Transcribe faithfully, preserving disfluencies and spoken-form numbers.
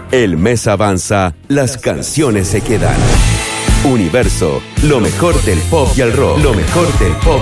El mes avanza, las canciones se quedan. Universo, lo mejor del pop y el rock. Lo mejor del pop